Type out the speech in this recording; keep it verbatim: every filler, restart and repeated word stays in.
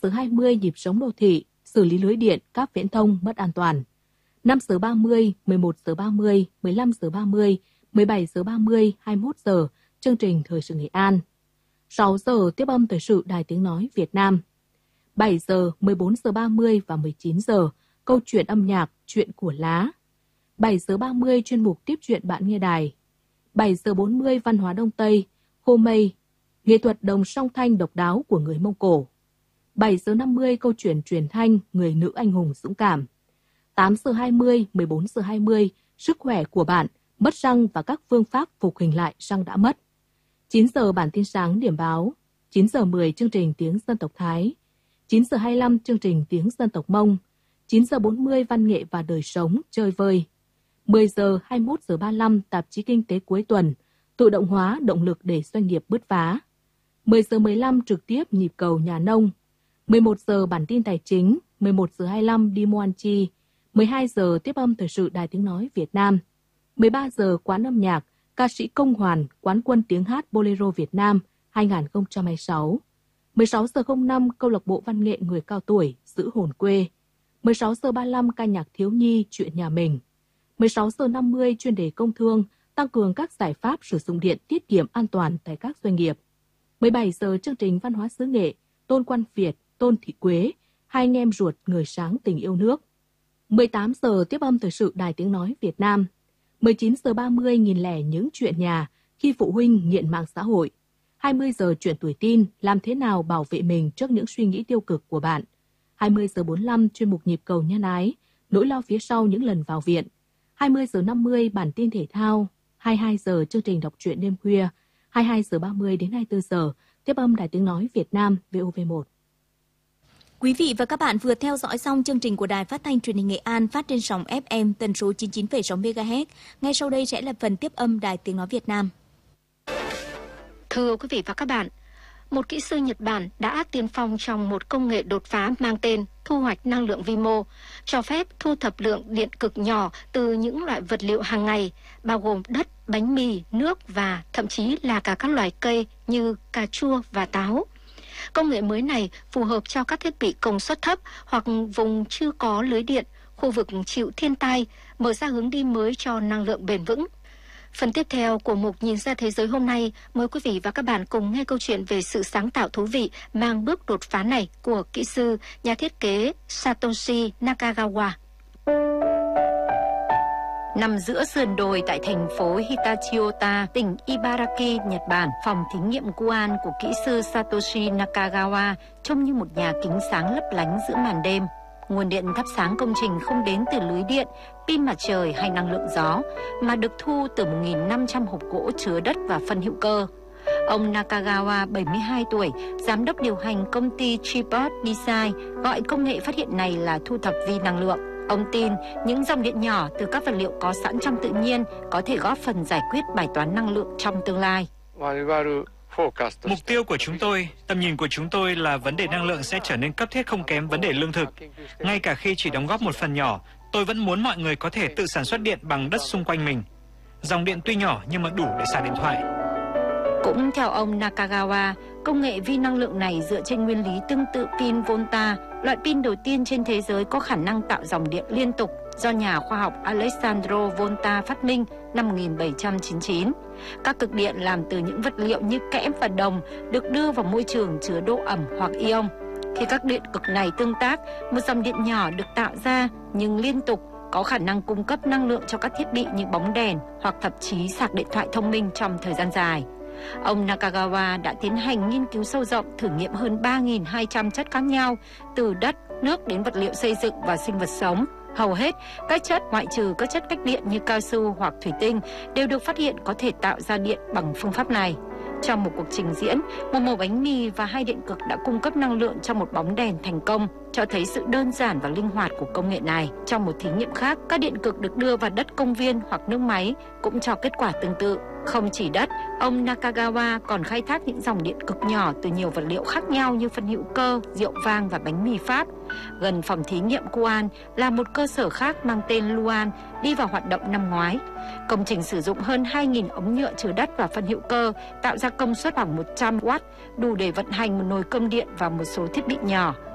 giờ hai mươi nhịp sống đô thị, xử lý lưới điện, cáp viễn thông mất an toàn. năm giờ ba mươi, mười một giờ ba mươi, mười lăm giờ ba mươi, mười bảy giờ ba mươi, hai mươi mốt giờ, chương trình Thời sự Nghệ An. sáu giờ tiếp âm thời sự Đài Tiếng Nói Việt Nam. bảy giờ, mười bốn giờ ba mươi và mười chín giờ, câu chuyện âm nhạc, chuyện của lá. bảy giờ ba mươi chuyên mục tiếp chuyện bạn nghe đài. bảy giờ bốn mươi văn hóa Đông Tây, khô mây, nghệ thuật đồng song thanh độc đáo của người Mông Cổ. bảy giờ năm mươi câu chuyện truyền thanh, người nữ anh hùng dũng cảm. tám giờ hai mươi, mười bốn giờ hai mươi, sức khỏe của bạn, mất răng và các phương pháp phục hình lại răng đã mất. chín giờ bản tin sáng điểm báo. chín giờ mười chương trình tiếng dân tộc Thái. chín giờ hai mươi lăm chương trình tiếng dân tộc Mông. chín giờ bốn mươi văn nghệ và đời sống, chơi vơi. mười giờ, hai mươi mốt giờ ba mươi lăm tạp chí kinh tế cuối tuần, tự động hóa động lực để doanh nghiệp bứt phá. mười giờ mười lăm trực tiếp nhịp cầu nhà nông. mười một giờ bản tin tài chính, mười một giờ hai mươi lăm đi mua ăn chi. mười hai giờ tiếp âm thời sự Đài Tiếng Nói Việt Nam. mười ba giờ quán âm nhạc, ca sĩ Công Hoàn, quán quân tiếng hát Bolero Việt Nam hai không hai sáu. mười sáu giờ không năm câu lạc bộ văn nghệ người cao tuổi giữ hồn quê. mười sáu giờ ba mươi lăm ca nhạc thiếu nhi chuyện nhà mình. mười sáu giờ năm mươi chuyên đề công thương, tăng cường các giải pháp sử dụng điện tiết kiệm an toàn tại các doanh nghiệp. mười bảy giờ chương trình văn hóa xứ nghệ, Tôn Quan Việt, Tôn Thị Quế, hai anh em ruột người sáng tình yêu nước. mười tám giờ tiếp âm thời sự Đài Tiếng Nói Việt Nam. mười chín giờ ba mươi nghìn lẻ những chuyện nhà khi phụ huynh nghiện mạng xã hội. hai mươi giờ chuyện tuổi tin, làm thế nào bảo vệ mình trước những suy nghĩ tiêu cực của bạn. hai mươi giờ bốn mươi lăm chuyên mục nhịp cầu nhân ái, nỗi lo phía sau những lần vào viện. hai mươi giờ năm mươi bản tin thể thao. hai mươi hai giờ chương trình đọc truyện đêm khuya. hai mươi hai giờ ba mươi đến hai mươi tư giờ tiếp âm Đài Tiếng Nói Việt Nam vê o vê một. Quý vị và các bạn vừa theo dõi xong chương trình của Đài Phát thanh Truyền hình Nghệ An phát trên sóng ép em tần số chín mươi chín phẩy sáu mê ga héc. Ngay sau đây sẽ là phần tiếp âm Đài Tiếng Nói Việt Nam. Thưa quý vị và các bạn, một kỹ sư Nhật Bản đã tiên phong trong một công nghệ đột phá mang tên thu hoạch năng lượng vi mô, cho phép thu thập lượng điện cực nhỏ từ những loại vật liệu hàng ngày, bao gồm đất, bánh mì, nước và thậm chí là cả các loài cây như cà chua và táo. Công nghệ mới này phù hợp cho các thiết bị công suất thấp hoặc vùng chưa có lưới điện, khu vực chịu thiên tai, mở ra hướng đi mới cho năng lượng bền vững. Phần tiếp theo của mục Nhìn ra thế giới hôm nay, mời quý vị và các bạn cùng nghe câu chuyện về sự sáng tạo thú vị mang bước đột phá này của kỹ sư, nhà thiết kế Satoshi Nakagawa. Nằm giữa sườn đồi tại thành phố Hitachiota, tỉnh Ibaraki, Nhật Bản, phòng thí nghiệm Guan của kỹ sư Satoshi Nakagawa trông như một nhà kính sáng lấp lánh giữa màn đêm. Nguồn điện thắp sáng công trình không đến từ lưới điện, pin mặt trời hay năng lượng gió, mà được thu từ một nghìn năm trăm hộp gỗ chứa đất và phân hữu cơ. Ông Nakagawa, bảy mươi hai tuổi, giám đốc điều hành công ty Tripod Design, gọi công nghệ phát hiện này là thu thập vi năng lượng. Ông tin những dòng điện nhỏ từ các vật liệu có sẵn trong tự nhiên có thể góp phần giải quyết bài toán năng lượng trong tương lai. Mục tiêu của chúng tôi, tầm nhìn của chúng tôi là vấn đề năng lượng sẽ trở nên cấp thiết không kém vấn đề lương thực. Ngay cả khi chỉ đóng góp một phần nhỏ, tôi vẫn muốn mọi người có thể tự sản xuất điện bằng đất xung quanh mình. Dòng điện tuy nhỏ nhưng mà đủ để sạc điện thoại. Cũng theo ông Nakagawa, công nghệ vi năng lượng này dựa trên nguyên lý tương tự pin Volta, loại pin đầu tiên trên thế giới có khả năng tạo dòng điện liên tục do nhà khoa học Alessandro Volta phát minh năm một nghìn bảy trăm chín mươi chín. Các cực điện làm từ những vật liệu như kẽm và đồng được đưa vào môi trường chứa độ ẩm hoặc ion. Khi các điện cực này tương tác, một dòng điện nhỏ được tạo ra nhưng liên tục, có khả năng cung cấp năng lượng cho các thiết bị như bóng đèn hoặc thậm chí sạc điện thoại thông minh trong thời gian dài. Ông Nakagawa đã tiến hành nghiên cứu sâu rộng, thử nghiệm hơn ba nghìn hai trăm chất khác nhau, từ đất, nước đến vật liệu xây dựng và sinh vật sống. Hầu hết, các chất ngoại trừ các chất cách điện như cao su hoặc thủy tinh đều được phát hiện có thể tạo ra điện bằng phương pháp này. Trong một cuộc trình diễn, một mẩu bánh mì và hai điện cực đã cung cấp năng lượng cho một bóng đèn thành công, cho thấy sự đơn giản và linh hoạt của công nghệ này. Trong một thí nghiệm khác, các điện cực được đưa vào đất công viên hoặc nước máy cũng cho kết quả tương tự. Không chỉ đất, ông Nakagawa còn khai thác những dòng điện cực nhỏ từ nhiều vật liệu khác nhau như phân hữu cơ, rượu vang và bánh mì Pháp. Gần phòng thí nghiệm Guan là một cơ sở khác mang tên Luan đi vào hoạt động năm ngoái. Công trình sử dụng hơn hai nghìn ống nhựa chứa đất và phân hữu cơ, tạo ra công suất khoảng một trăm oát, đủ để vận hành một nồi cơm điện và một số thiết bị nhỏ.